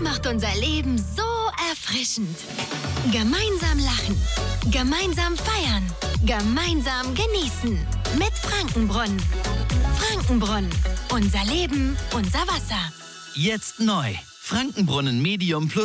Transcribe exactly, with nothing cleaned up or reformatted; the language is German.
macht unser Leben so erfrischend. Gemeinsam lachen, gemeinsam feiern, gemeinsam genießen. Mit Frankenbrunnen. Frankenbrunnen. Unser Leben, unser Wasser. Jetzt neu. Frankenbrunnen Medium Plus.